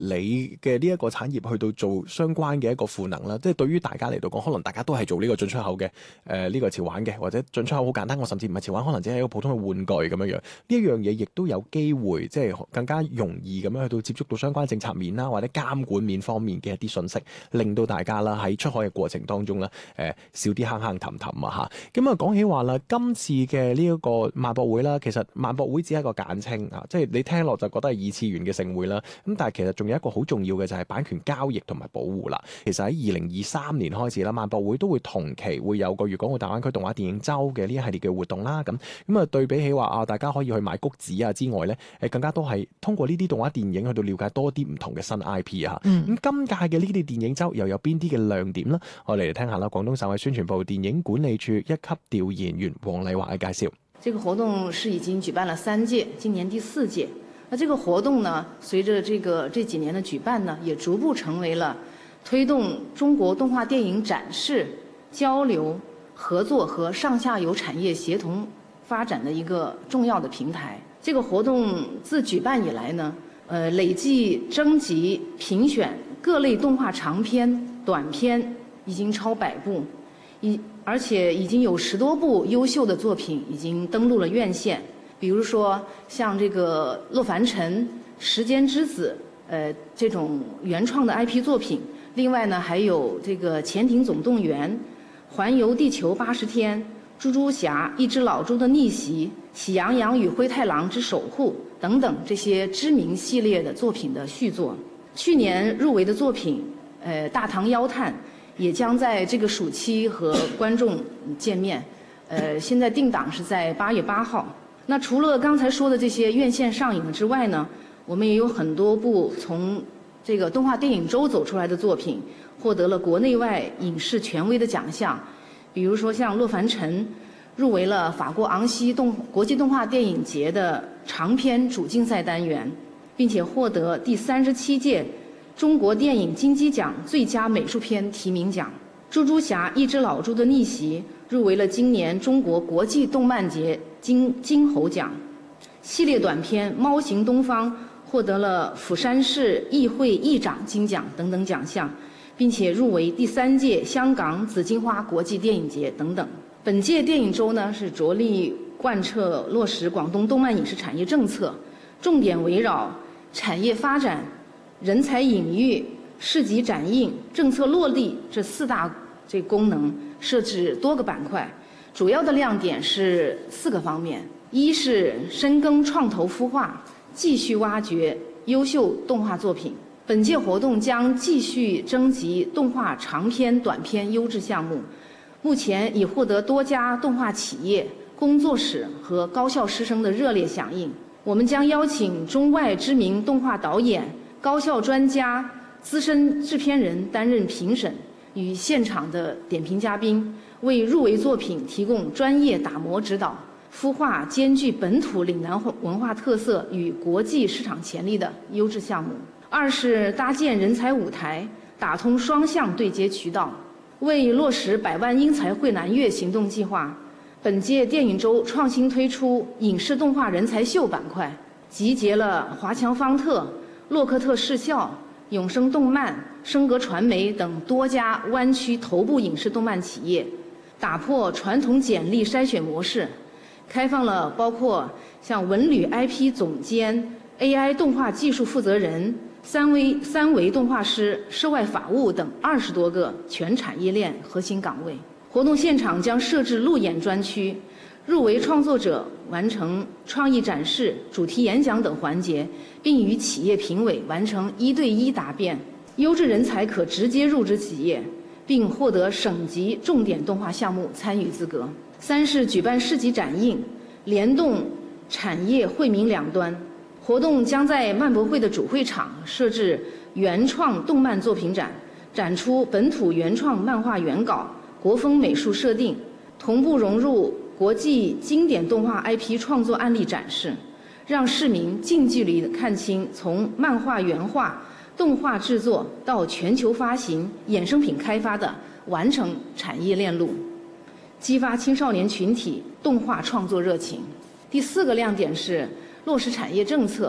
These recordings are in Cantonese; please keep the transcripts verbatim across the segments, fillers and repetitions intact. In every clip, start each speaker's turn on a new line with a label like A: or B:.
A: 你嘅呢一個產業去到做相關嘅一個賦能啦。即係對於大家嚟到講，可能大家都係做呢個進出口嘅誒呢個潮玩嘅，或者進出口好簡單，我甚至唔係潮玩，可能只係一個普通嘅玩具咁樣樣。呢一樣嘢亦都有機會即係更加容易咁樣去到接觸到相關政策面啦，或者監管面方面嘅一啲信息，令到大家啦喺出海嘅過程當中咧誒、呃、少啲坑坑氹氹啊嚇。咁啊講起話啦，今次嘅呢一個萬博會啦，其實萬博會只係一個簡稱啊，即係你聽落就覺得係二次元嘅盛會啦。咁但係其實仲有一個好重要嘅就係版權交易同埋保護啦。其實喺二零二三年開始啦，萬博會都會同期會有個粵港澳大灣區動畫電影周嘅呢一系列嘅活動啦。咁咁啊對比起話啊，大家可以去買谷子啊之外咧，誒更加多係通過呢啲動畫電影去到了解多啲唔同嘅新 I P 啊。咁、嗯、今屆嘅呢啲電影周又有邊啲嘅亮點呢？我哋嚟聽下啦，廣東省委宣傳部電影管理處一級調研員黃麗華嘅介紹。
B: 這個活動是已經舉辦了三屆，今年第四屆。那這個活動呢，隨着這個這幾年的舉辦呢，也逐步成為了推動中國動畫電影展示、交流、合作和上下游產業協同發展的一個重要的平台。這個活動自舉辦以來呢，呃，累計徵集評選各類動畫長片、短片已經超百部，已而且已經有十多部優秀的作品已經登陸了院線。比如說像這個洛凡塵、時間之子，呃，這種原創的 I P 作品。另外呢，還有這個潛艇總動員、環遊地球八十天、豬豬俠、一隻老豬的逆襲、喜羊羊與灰太狼之守護等等這些知名系列的作品的續作。去年入圍的作品，呃，大唐妖探也將在這個暑期和觀眾見面。呃，現在定檔是在八月八號。那除了剛才說的這些院線上映之外呢，我們也有很多部從這個動畫電影周走出來的作品，獲得了國內外影視權威的獎項。比如說像《洛凡塵》入圍了法國昂西動國際動畫電影節的長篇主競賽單元，並且獲得第三十七屆中國電影金雞獎最佳美術片提名獎。《豬豬俠：一隻老豬的逆襲》入圍了今年中國國際動漫節金金猴獎。系列短片《貓行東方》獲得了釜山市議會議長金獎等等獎項，並且入圍第三屆香港紫荊花國際電影節等等。本屆電影周呢，是着力貫徹落實廣東動漫影視產業政策，重點圍繞產業發展、人才引育、市集展映、政策落地這四大這功能，設置多個板塊。主要的亮點是四個方面：一是深耕創投孵化，繼續挖掘優秀動畫作品。本屆活動將繼續徵集動畫長篇、短篇優質項目，目前已獲得多家動畫企業、工作室和高校師生的熱烈響應。我們將邀請中外知名動畫導演、高校專家、資深製片人擔任評審與現場的點評嘉賓，為入圍作品提供專業打磨指導，孵化兼具本土嶺南文化特色與國際市場潛力的優質項目。二是搭建人才舞台，打通雙向對接渠道。為落實百萬英才匯南粵行動計劃，本屆電影周創新推出影視動畫人才秀板塊，集結了華強方特、洛克特視效、永生動漫、升格傳媒等多家灣區頭部影視動漫企業，打破傳統簡歷篩選模式，開放了包括像文旅 I P 總監、A I 動畫技術負責人、三維三維動畫師、涉外法務等二十多個全產業鏈核心崗位。活動現場將設置路演專區，入圍創作者完成創意展示、主題演講等環節，並與企業評委完成一對一答辯。優質人才可直接入職企業，並獲得省級重點動畫項目參與資格。三是舉辦市集展映，聯動產業惠民兩端。活動將在漫博會的主會場設置原創動漫作品展，展出本土原創漫畫原稿、國風美術設定，同步融入國際經典動畫 I P 創作案例展示，讓市民近距離看清從漫畫原畫、動畫製作到全球發行、衍生品開發的完整產業鏈路，激發青少年群體動畫創作熱情。第四個亮點是落實產業政策，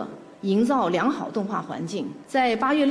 B: 营造良好动画环境。在八月六